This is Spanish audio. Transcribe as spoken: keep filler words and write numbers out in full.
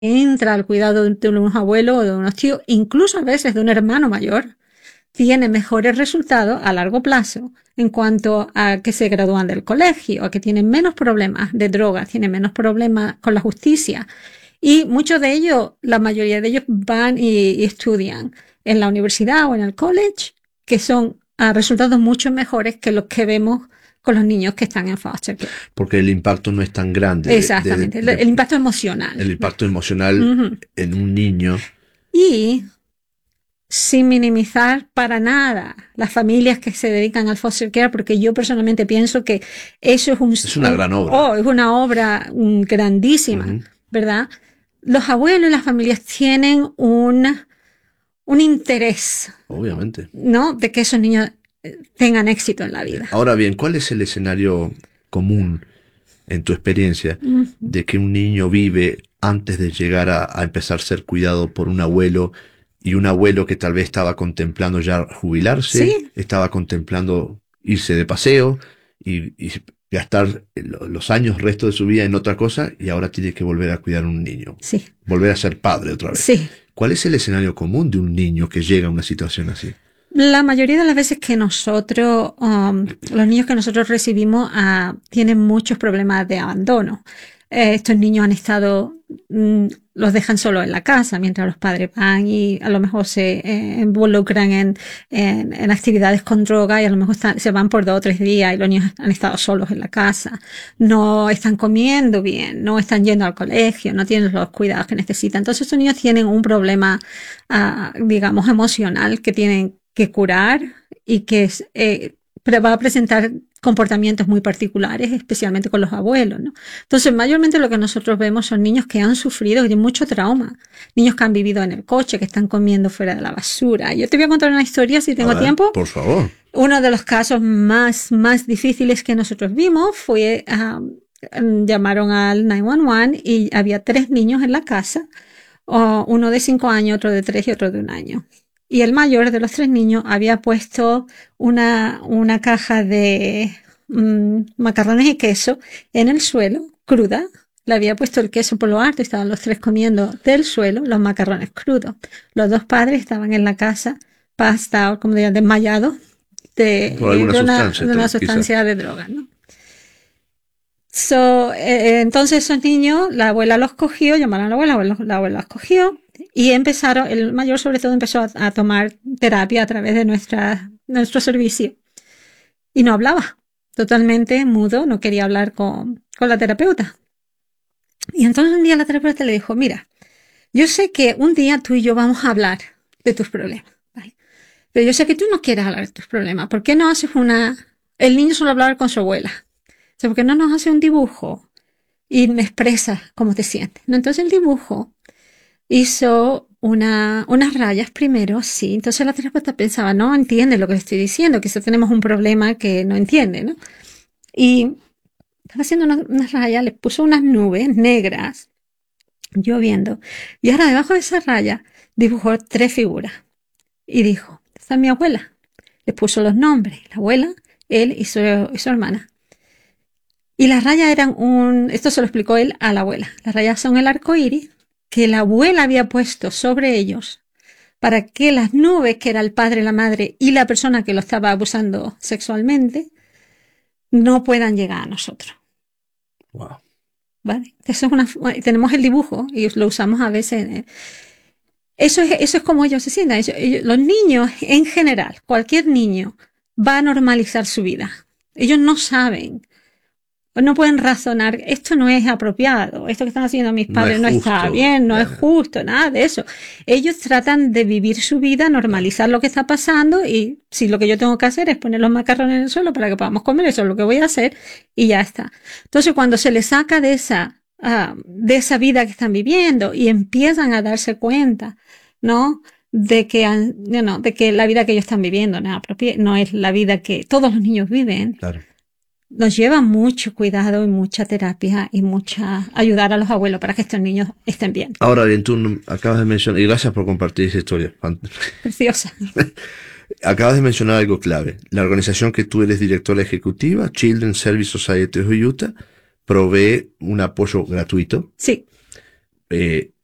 entra al cuidado de unos abuelos o de unos tíos, incluso a veces de un hermano mayor, tiene mejores resultados a largo plazo en cuanto a que se gradúan del colegio, a que tienen menos problemas de drogas, tienen menos problemas con la justicia. Y muchos de ellos, la mayoría de ellos van y, y estudian en la universidad o en el college, que son a resultados mucho mejores que los que vemos con los niños que están en foster care. Porque el impacto no es tan grande. Exactamente, de, de, de, el impacto emocional. El impacto emocional uh-huh. en un niño. Y sin minimizar para nada las familias que se dedican al foster care, porque yo personalmente pienso que eso es un... Es una un, gran obra. Oh, es una obra um, grandísima, uh-huh. ¿verdad? Los abuelos y las familias tienen un, un interés. Obviamente. ¿No? De que esos niños tengan éxito en la vida. Ahora bien, ¿cuál es el escenario común en tu experiencia uh-huh. de que un niño vive antes de llegar a, a empezar a ser cuidado por un abuelo, y un abuelo que tal vez estaba contemplando ya jubilarse, ¿Sí? estaba contemplando irse de paseo y, y gastar los años, resto de su vida en otra cosa, y ahora tiene que volver a cuidar a un niño? Sí. Volver a ser padre otra vez. Sí. ¿Cuál es el escenario común de un niño que llega a una situación así? La mayoría de las veces que nosotros, um, los niños que nosotros recibimos, uh, tienen muchos problemas de abandono. Eh, estos niños han estado, mm, los dejan solo en la casa mientras los padres van y a lo mejor se eh, involucran en, en, en actividades con droga y a lo mejor están, se van por dos o tres días y los niños han estado solos en la casa. No están comiendo bien, no están yendo al colegio, no tienen los cuidados que necesitan. Entonces estos niños tienen un problema, uh, digamos, emocional que tienen que curar y que eh, va a presentar comportamientos muy particulares, especialmente con los abuelos, ¿no? Entonces, mayormente lo que nosotros vemos son niños que han sufrido, que tienen mucho trauma, niños que han vivido en el coche, que están comiendo fuera de la basura. Yo te voy a contar una historia, si tengo ver, tiempo. Por favor. Uno de los casos más, más difíciles que nosotros vimos fue, um, llamaron al nueve uno uno y había tres niños en la casa, uh, uno de cinco años, otro de tres y otro de un año. Y el mayor de los tres niños había puesto una, una caja de mmm, macarrones y queso en el suelo, cruda. Le había puesto el queso por lo alto y estaban los tres comiendo del suelo los macarrones crudos. Los dos padres estaban en la casa, pasados, como dirían, desmayados de, por alguna de una sustancia, de, una sustancia de droga, ¿no? So, eh, entonces esos niños, la abuela los cogió, llamaron a la abuela, la abuela, la abuela los cogió. Y empezaron, el mayor sobre todo empezó a, a tomar terapia a través de nuestra, nuestro servicio. Y no hablaba, totalmente mudo, no quería hablar con, con la terapeuta. Y entonces un día la terapeuta le dijo, mira, yo sé que un día tú y yo vamos a hablar de tus problemas, ¿vale? Pero yo sé que tú no quieres hablar de tus problemas. ¿Por qué no haces una... El niño suele hablar con su abuela. O sea, ¿por qué no nos hace un dibujo y me expresa cómo te sientes? ¿No? Entonces el dibujo hizo una, unas rayas primero, sí. Entonces la terapeuta pensaba, no entiende lo que le estoy diciendo, quizás tenemos un problema que no entiende, ¿no? Y estaba haciendo unas, unas rayas, le puso unas nubes negras, lloviendo. Y ahora debajo de esa raya dibujó tres figuras. Y dijo, esta es mi abuela. Le puso los nombres, la abuela, él y su, y su hermana. Y las rayas eran un, esto se lo explicó él a la abuela. Las rayas son el arco iris que la abuela había puesto sobre ellos para que las nubes, que era el padre, la madre y la persona que lo estaba abusando sexualmente, no puedan llegar a nosotros. Wow. ¿Vale? Eso es una, tenemos el dibujo y lo usamos a veces. Eso es, eso es como ellos se sientan. Eso, ellos, los niños en general, cualquier niño va a normalizar su vida. Ellos no saben. No pueden razonar, esto no es apropiado, esto que están haciendo mis padres no, no está bien, no yeah. es justo, nada de eso. Ellos tratan de vivir su vida, normalizar lo que está pasando y si lo que yo tengo que hacer es poner los macarrones en el suelo para que podamos comer, eso es lo que voy a hacer y ya está. Entonces cuando se les saca de esa, uh, de esa vida que están viviendo y empiezan a darse cuenta, ¿no? De que, no, de que la vida que ellos están viviendo no, no es la vida que todos los niños viven. Claro. Nos lleva mucho cuidado y mucha terapia y mucha ayudar a los abuelos para que estos niños estén bien. Ahora bien, tú acabas de mencionar, y gracias por compartir esa historia. Preciosa. Acabas de mencionar algo clave. La organización que tú eres directora ejecutiva, Children's Service Society of Utah, provee un apoyo gratuito. Sí. Eh,